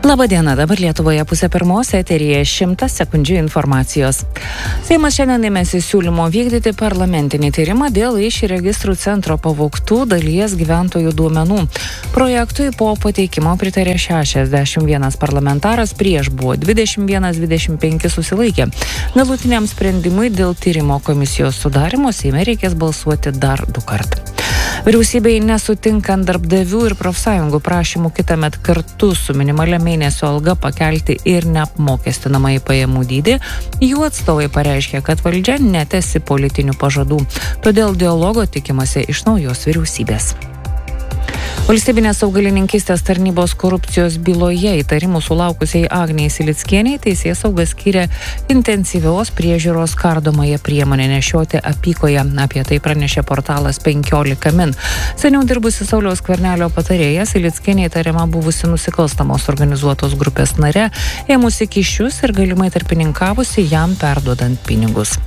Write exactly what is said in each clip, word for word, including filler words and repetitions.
Labadiena, dabar Lietuvoje pusė pirmos, eteryje šimtas sekundžių informacijos. Seimas šiandien ėmėsi siūlymo vykdyti parlamentinį tyrimą dėl iš registrų centro pavogtų dalies gyventojų duomenų. Projektui po pateikimo pritarė šešiasdešimt vienas parlamentaras, prieš buvo dvidešimt vienas dvidešimt penki susilaikė. Galutiniam sprendimui dėl tyrimo komisijos sudarimo Seime reikės balsuoti dar du kart. Vyriausybei nesutinkant darbdavių ir profsąjungų prašymų kitąmet kartu su minimalia mėnesio alga pakelti ir neapmokestinamąjį pajamų dydį, jų atstovai pareiškė, kad valdžia netesi politinių pažadų, todėl dialogo tikimasi iš naujos vyriausybės. Valstybinės augalininkystės tarnybos korupcijos byloje įtarimų sulaukusiai Agnei Silickienei teisėsauga skyrė intensyvios priežiūros kardomąją priemonę nešioti apykoje. Apie tai pranešė portalas penkiolika min. Seniau dirbusi Sauliaus Skvernelio patarėja Silickienė įtariama buvusi nusikalstamos organizuotos grupės nare, ėmusi kyšius ir galimai tarpininkavusi jam perduodant pinigus.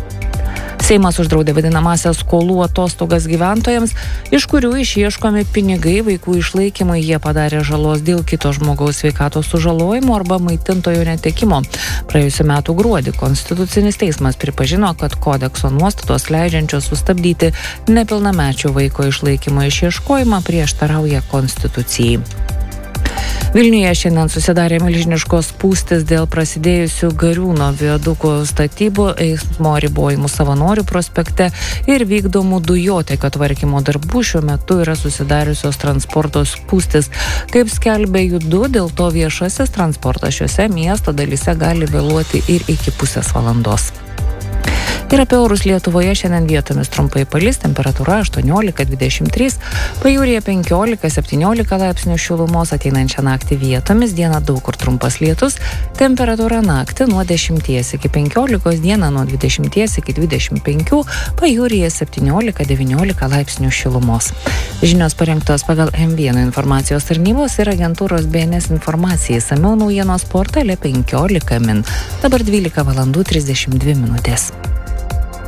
Seimas uždraudė vadinamąsias skolų atostogas gyventojams, iš kurių išieškomi pinigai vaikų išlaikymui, jie padarė žalos dėl kito žmogaus sveikatos sužalojimo arba maitintojo netekimo. Praėjusiu metu gruodį Konstitucinis teismas pripažino, kad kodekso nuostatos leidžiančios sustabdyti nepilnamečio vaiko išlaikymo išieškojimą prieštarauja Konstitucijai. Vilniuje šiandien susidarė milžiniškos spūstys dėl prasidėjusių Gariūno viaduko statybų, eismo ribojimų Savanorių prospekte ir vykdomų dujotiekio tvarkymo darbų. Šiuo metu yra susidariusios transporto spūstys. Kaip skelbia Judu, dėl to viešasis transportas šiuose miesto dalyse gali vėluoti ir iki pusės valandos. Ir apie orus Lietuvoje šiandien vietomis trumpai palis, temperatūra aštuoniolika dvidešimt trys, pajūryje penkiolika septyniolika laipsnių šilumos, ateinančią naktį vietomis, dieną daug kur trumpas lietus, temperatūra naktį nuo dešimties iki penkiolikos, dieną nuo dvidešimties iki dvidešimt penkių, pajūryje septyniolika devyniolika laipsnių šilumos. Žinios parengtos pagal M vienas informacijos tarnybos ir agentūros B N S informacijai, išsamiau naujienos portale penkiolika min. Dabar dvylika valandų trisdešimt dvi minutės.